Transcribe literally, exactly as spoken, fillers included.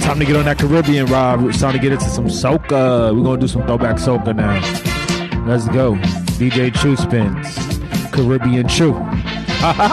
Time to get on that Caribbean, Rob. It's time to get into some soca. We're going to do some throwback soca now. Let's go. D J Chew spins. Caribbean Chew. Ha ha